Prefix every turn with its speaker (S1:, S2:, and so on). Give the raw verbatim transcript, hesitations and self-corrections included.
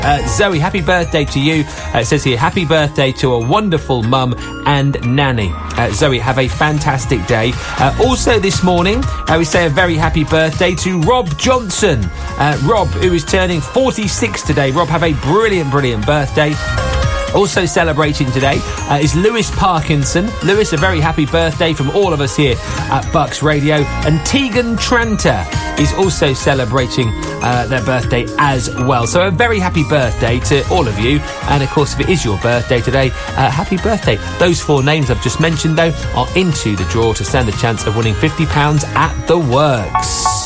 S1: Uh, Zoe, happy birthday to you. Uh, it says here, happy birthday to a wonderful mum and nanny. Uh, Zoe, have a fantastic day. Uh, also this morning, uh, we say a very happy birthday to Rob Johnson. Uh, Rob, who is turning forty-six today. Rob, have a brilliant, brilliant birthday. Also celebrating today uh, is Lewis Parkinson. Lewis, a very happy birthday from all of us here at Bucks Radio. And Tegan Tranter is also celebrating uh, their birthday as well. So a very happy birthday to all of you. And, of course, if it is your birthday today, uh, happy birthday. Those four names I've just mentioned, though, are into the draw to stand a chance of winning fifty pounds at the Works.